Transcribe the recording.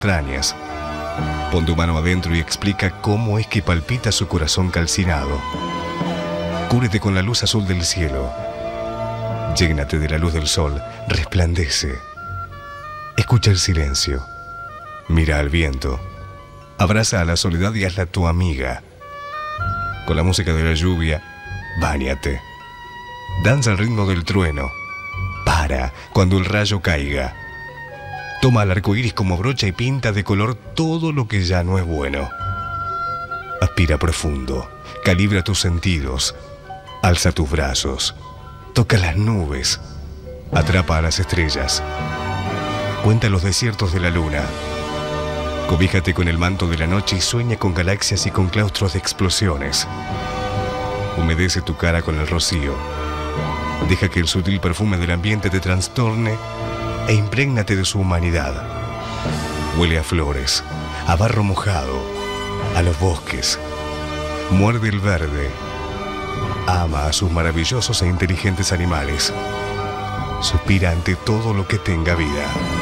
entrañas. Pon tu mano adentro y explica cómo es que palpita su corazón calcinado. Cúbrete con la luz azul del cielo. Llénate de la luz del sol, resplandece. Escucha el silencio. Mira al viento. Abraza a la soledad y hazla tu amiga. Con la música de la lluvia, báñate. Danza al ritmo del trueno. Para cuando el rayo caiga. Toma el arco iris como brocha y pinta de color todo lo que ya no es bueno. Aspira profundo, calibra tus sentidos, alza tus brazos, toca las nubes, atrapa a las estrellas, cuenta los desiertos de la luna. Cobíjate con el manto de la noche y sueña con galaxias y con claustros de explosiones. Humedece tu cara con el rocío. Deja que el sutil perfume del ambiente te trastorne e imprégnate de su humanidad. Huele a flores, a barro mojado, a los bosques. Muerde el verde. Ama a sus maravillosos e inteligentes animales. Suspira ante todo lo que tenga vida.